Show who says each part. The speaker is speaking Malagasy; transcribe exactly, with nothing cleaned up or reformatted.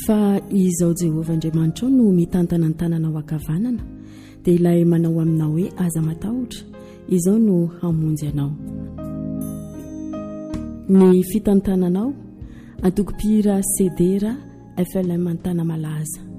Speaker 1: fa izao Jehovah Andriamanitra no mitantana ny tanana ankavanana dia ilay manao aminao hoe aza matahotra izao no hamonjy anao. Ny fitantananao antoko-pihira Cedera F L M Antana Malaza.